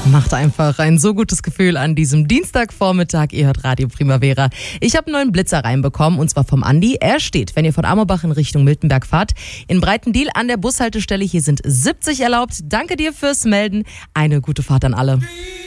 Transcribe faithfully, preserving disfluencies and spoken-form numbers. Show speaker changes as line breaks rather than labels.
Macht einfach ein so gutes Gefühl an diesem Dienstagvormittag. Ihr hört Radio Primavera. Ich habe einen neuen Blitzer reinbekommen und zwar vom Andi. Er steht, wenn ihr von Amorbach in Richtung Miltenberg fahrt, in Breitendiel an der Bushaltestelle. Hier sind siebzig erlaubt. Danke dir fürs Melden. Eine gute Fahrt an alle.